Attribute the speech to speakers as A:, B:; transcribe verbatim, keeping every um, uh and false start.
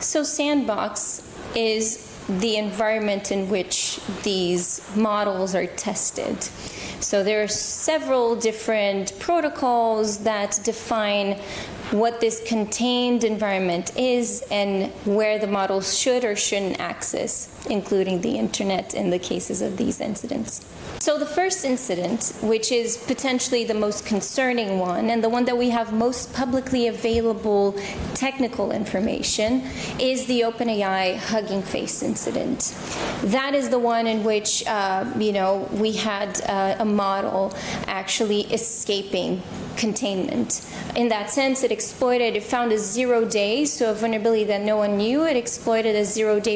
A: So Sandbox is the environment in which these models are tested. So there are several different protocols that define what this contained environment is and where the models should or shouldn't access, including the internet in the cases of these incidents. So the first incident, which is potentially the most concerning one, and the one that we have most publicly available technical information, is the OpenAI Hugging Face incident. That is the one in which, uh, you know, we had uh, a model actually escaping containment. In that sense, it exploited, it found a zero day, so a vulnerability that no one knew. It exploited a zero day